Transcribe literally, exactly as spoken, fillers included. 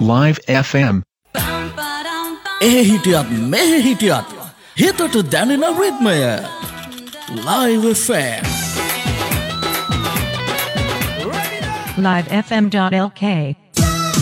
Live F M. Eh hitiat meh hitiat. Hito to Danina Ritmaya. Live F M. live f m dot l k